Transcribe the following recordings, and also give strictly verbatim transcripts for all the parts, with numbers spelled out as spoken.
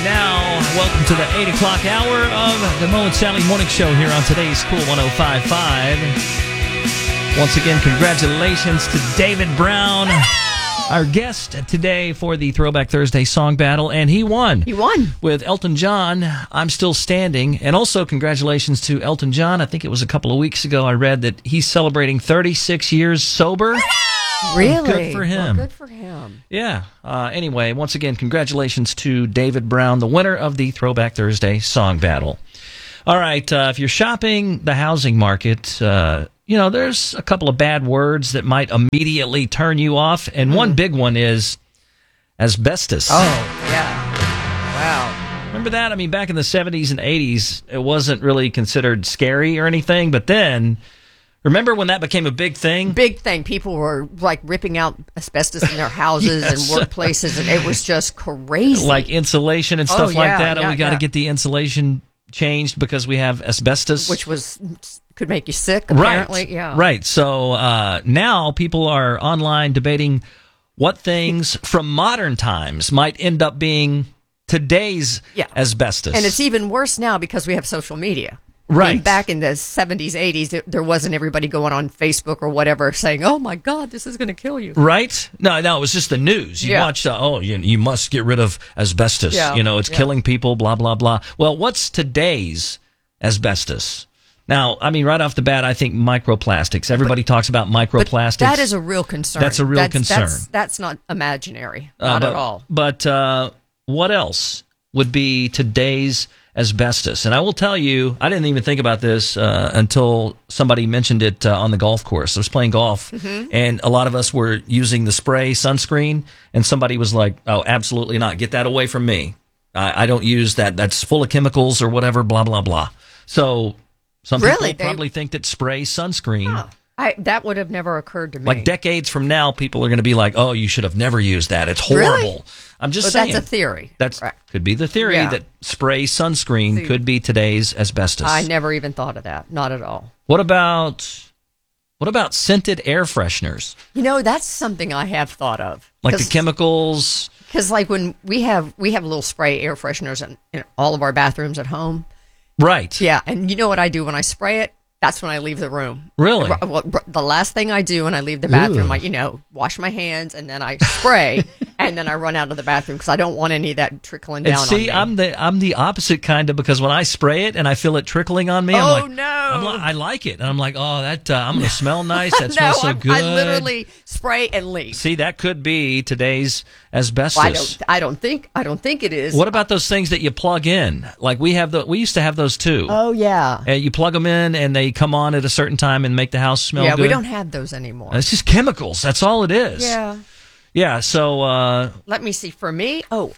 now, welcome to the eight o'clock hour of the Mo and Sally Morning Show here on today's Cool one oh five point five. Once again, congratulations to David Brown, our guest today for the Throwback Thursday Song Battle, and he won. He won. With Elton John, I'm Still Standing. And also congratulations to Elton John. I think it was a couple of weeks ago I read that he's celebrating thirty-six years sober. Really? Good for him. Well, good for him. Yeah. Uh, anyway, once again, congratulations to David Brown, the winner of the Throwback Thursday Song Battle. All right. Uh, if you're shopping the housing market, uh, you know, there's a couple of bad words that might immediately turn you off. And mm. one big one is asbestos. Oh, yeah. Wow. Remember that? I mean, back in the seventies and eighties, it wasn't really considered scary or anything. But then, remember when that became a big thing? Big thing. People were, like, ripping out asbestos in their houses yes. and workplaces, and it was just crazy. Like insulation and stuff oh, yeah, like that. Yeah, oh, we got to yeah. get the insulation changed because we have asbestos. Which was could make you sick, apparently. Right. Yeah. Right. So uh, now people are online debating what things from modern times might end up being today's yeah. asbestos. And it's even worse now because we have social media. Right. I mean, back in the seventies, eighties, there wasn't everybody going on Facebook or whatever saying, oh, my God, this is going to kill you. Right? No, no, it was just the news. You yeah. watched, uh, oh, you, you must get rid of asbestos. Yeah. You know, it's yeah. killing people, blah, blah, blah. Well, what's today's asbestos? Now, I mean, right off the bat, I think microplastics. Everybody but, talks about microplastics. But that is a real concern. That's a real that's, concern. That's, that's not imaginary. Uh, not but, at all. But uh, what else would be today's asbestos? And I will tell you, I didn't even think about this uh, until somebody mentioned it uh, on the golf course. I was playing golf, mm-hmm. and a lot of us were using the spray sunscreen, and somebody was like, oh, absolutely not. Get that away from me. I, I don't use that. That's full of chemicals or whatever, blah, blah, blah. So some really? people probably they... think that spray sunscreen... Huh. I, that would have never occurred to me. Like decades from now, people are going to be like, oh, you should have never used that. It's horrible. Really? I'm just but saying. That's a theory. That's right. Could be the theory yeah. that spray sunscreen See, could be today's asbestos. I never even thought of that. Not at all. What about what about scented air fresheners? You know, that's something I have thought of. Like the chemicals. Because like when we have we have little spray air fresheners in, in all of our bathrooms at home. Right. Yeah. And you know what I do when I spray it? That's when I leave the room. Really? Well, the last thing I do when I leave the bathroom, Ooh. I, you know, wash my hands and then I spray and then I run out of the bathroom because I don't want any of that trickling down and see, on me. I'm the I'm the opposite kind of because when I spray it and I feel it trickling on me, oh, I'm like, no. I'm like, I like it. And I'm like, oh, that uh, I'm going to smell nice. That no, smells so I'm, good. I literally spray and leave. See, that could be today's asbestos. Well, I don't. I don't think. I don't think it is. What about those things that you plug in? Like we have the. We used to have those too. Oh yeah. And you plug them in, and they come on at a certain time and make the house smell yeah, good. Yeah, we don't have those anymore. It's just chemicals. That's all it is. Yeah. Yeah. So. Uh, Let me see. For me, oh,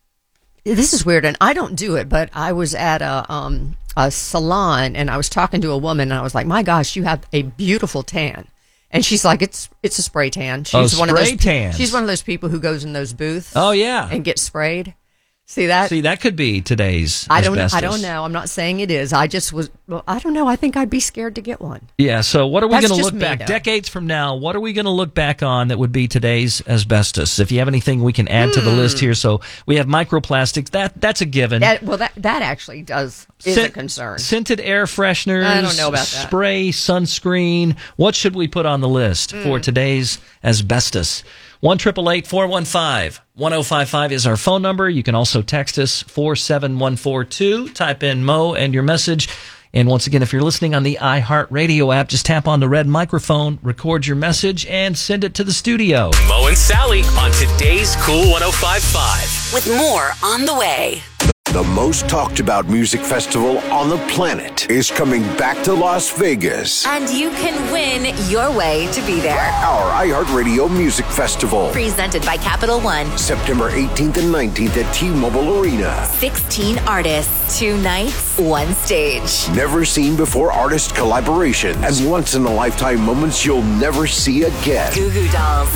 this is weird, and I don't do it, but I was at a um a salon, and I was talking to a woman, and I was like, "My gosh, you have a beautiful tan." And she's like, it's it's a spray tan. She's oh, one spray of those tans. She's one of those people who goes in those booths. Oh yeah, and gets sprayed. See that? See that could be today's I don't. asbestos. I don't know. I'm not saying it is. I just was. Well, I don't know. I think I'd be scared to get one. Yeah. So what are we going to look me, back though. decades from now? What are we going to look back on that would be today's asbestos? If you have anything, we can add mm. to the list here. So we have microplastics. That that's a given. That, well, that that actually does is Scent, a concern. Scented air fresheners. I don't know about that. Spray sunscreen. What should we put on the list mm. for today's asbestos? one triple eight four one five one oh five five is our phone number. You can also text us four seven one four two. Type in Mo and your message. And once again, if you're listening on the iHeartRadio app, just tap on the red microphone, record your message, and send it to the studio. Mo and Sally on today's Cool one oh five point five. With more on the way. The most talked about music festival on the planet is coming back to Las Vegas. And you can win your way to be there. Our iHeartRadio Music Festival. Presented by Capital One. September eighteenth and nineteenth at T-Mobile Arena. sixteen artists, two nights, one stage. Never seen before artist collaborations and once-in-a-lifetime moments you'll never see again. Goo Goo Dolls.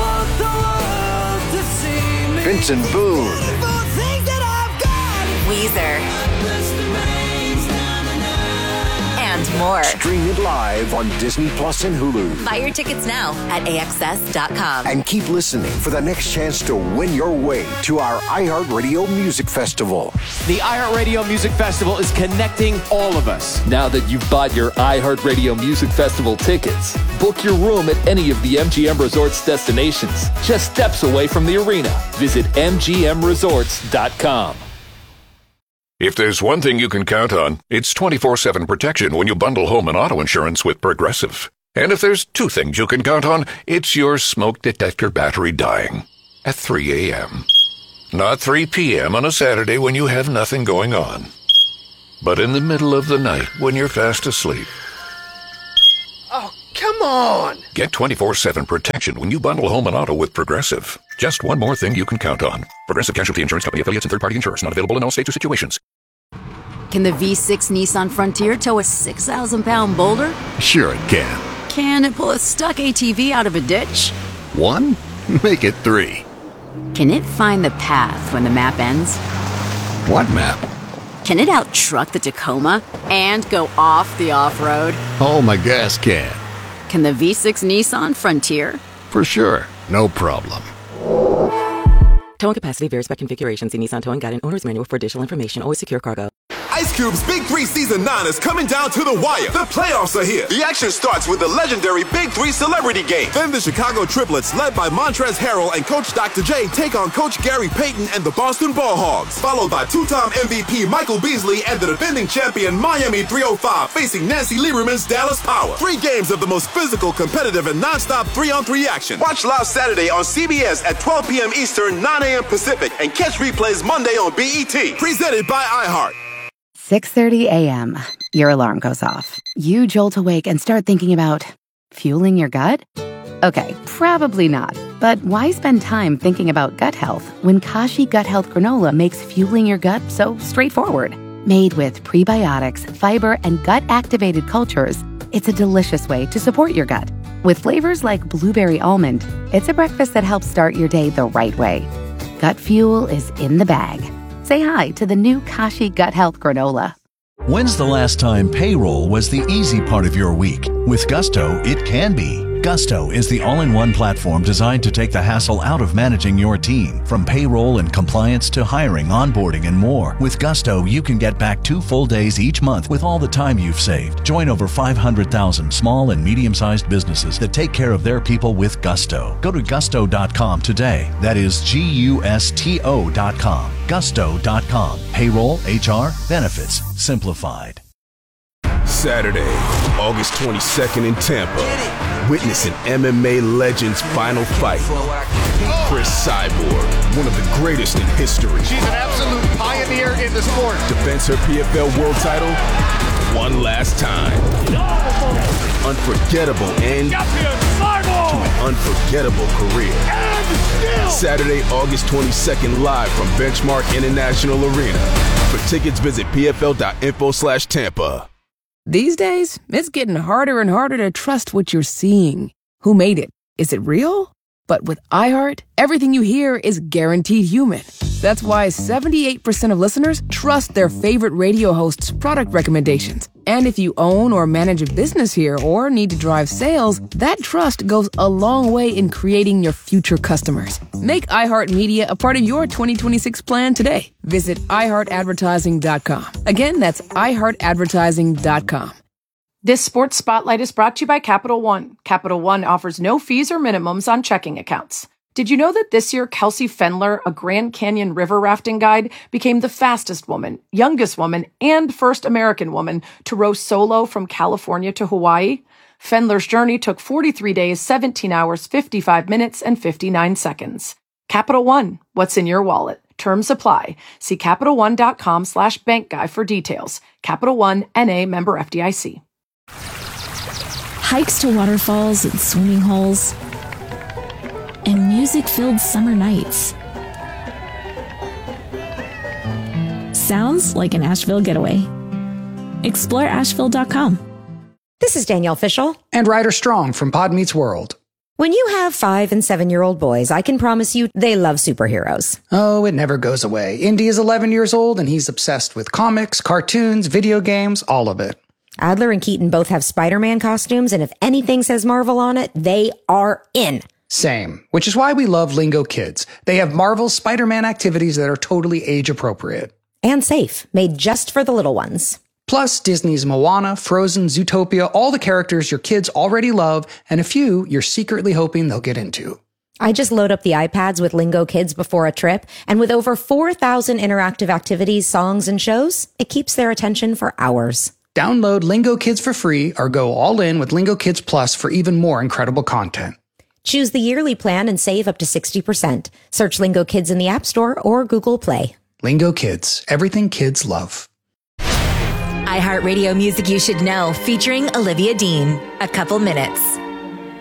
Vincent Boone. Weezer. And more. Stream it live on Disney Plus and Hulu. Buy your tickets now at A X S dot com. And keep listening for the next chance to win your way to our iHeartRadio Music Festival. The iHeartRadio Music Festival is connecting all of us. Now that you've bought your iHeartRadio Music Festival tickets, book your room at any of the M G M Resorts destinations, just steps away from the arena. Visit M G M resorts dot com. If there's one thing you can count on, it's twenty-four seven protection when you bundle home and auto insurance with Progressive. And if there's two things you can count on, it's your smoke detector battery dying at three a.m. Not three p.m. on a Saturday when you have nothing going on, but in the middle of the night when you're fast asleep. Oh, come on! Get twenty-four seven protection when you bundle home and auto with Progressive. Just one more thing you can count on. Progressive Casualty Insurance Company affiliates and third-party insurers. Not available in all states or situations. Can the V six Nissan Frontier tow a six thousand pound boulder? Sure it can. Can it pull a stuck A T V out of a ditch? One? Make it three. Can it find the path when the map ends? What map? Can it out-truck the Tacoma and go off the off-road? Oh, my gas can. Can the V six Nissan Frontier? For sure. No problem. Towing capacity varies by configuration. See Nissan Towing Guide and Owner's Manual for additional information. Always secure cargo. Ice Cube's Big Three Season nine is coming down to the wire. The playoffs are here. The action starts with the legendary Big Three Celebrity Game. Then the Chicago Triplets, led by Montrezl Harrell and Coach Doctor J, take on Coach Gary Payton and the Boston Ball Hogs. Followed by two-time M V P Michael Beasley and the defending champion Miami three oh five facing Nancy Lieberman's Dallas Power. Three games of the most physical, competitive, and non-stop three-on-three action. Watch live Saturday on C B S at twelve p.m. Eastern, nine a.m. Pacific, and catch replays Monday on B E T. Presented by iHeart. six thirty a.m. Your alarm goes off. You jolt awake and start thinking about fueling your gut? Okay, probably not. But why spend time thinking about gut health when Kashi Gut Health Granola makes fueling your gut so straightforward? Made with prebiotics, fiber, and gut-activated cultures, it's a delicious way to support your gut. With flavors like blueberry almond, it's a breakfast that helps start your day the right way. Gut fuel is in the bag. Say hi to the new Kashi Gut Health Granola. When's the last time payroll was the easy part of your week? With Gusto, it can be. Gusto is the all-in-one platform designed to take the hassle out of managing your team. From payroll and compliance to hiring, onboarding, and more. With Gusto, you can get back two full days each month with all the time you've saved. Join over five hundred thousand small and medium-sized businesses that take care of their people with Gusto. Go to gusto dot com today. That is G U S T O dot com. gusto dot com. Payroll, H R, benefits, simplified. Saturday, August twenty-second in Tampa. Witness an M M A legend's final fight. Chris Cyborg, one of the greatest in history. She's an absolute pioneer in the sport. Defends her P F L world title one last time. Unforgettable end to an unforgettable career. Saturday, August twenty-second, live from Benchmark International Arena. For tickets, visit P F L dot info slash Tampa. These days, it's getting harder and harder to trust what you're seeing. Who made it? Is it real? But with iHeart, everything you hear is guaranteed human. That's why seventy-eight percent of listeners trust their favorite radio host's product recommendations. And if you own or manage a business here or need to drive sales, that trust goes a long way in creating your future customers. Make iHeartMedia a part of your twenty twenty-six plan today. Visit i heart advertising dot com. Again, that's i heart advertising dot com. This Sports Spotlight is brought to you by Capital One. Capital One offers no fees or minimums on checking accounts. Did you know that this year Kelsey Fendler, a Grand Canyon river rafting guide, became the fastest woman, youngest woman, and first American woman to row solo from California to Hawaii? Fendler's journey took forty-three days, seventeen hours, fifty-five minutes, and fifty-nine seconds. Capital One, what's in your wallet? Terms apply. See CapitalOne.com slash bank guy for details. Capital One, N A, member F D I C. Hikes to waterfalls and swimming holes, and music-filled summer nights. Sounds like an Asheville getaway. Explore Asheville dot com. This is Danielle Fishel. And Ryder Strong from Pod Meets World. When you have five and seven-year-old boys, I can promise you they love superheroes. Oh, it never goes away. Indy is eleven years old, and he's obsessed with comics, cartoons, video games, all of it. Adler and Keaton both have Spider-Man costumes, and if anything says Marvel on it, they are in. Same, which is why we love Lingo Kids. They have Marvel's Spider-Man activities that are totally age-appropriate. And safe, made just for the little ones. Plus, Disney's Moana, Frozen, Zootopia, all the characters your kids already love, and a few you're secretly hoping they'll get into. I just load up the iPads with Lingo Kids before a trip, and with over four thousand interactive activities, songs, and shows, it keeps their attention for hours. Download Lingo Kids for free or go all in with Lingo Kids Plus for even more incredible content. Choose the yearly plan and save up to sixty percent. Search Lingo Kids in the App Store or Google Play. Lingo Kids, everything kids love. iHeartRadio Music You Should Know, featuring Olivia Dean. A couple minutes.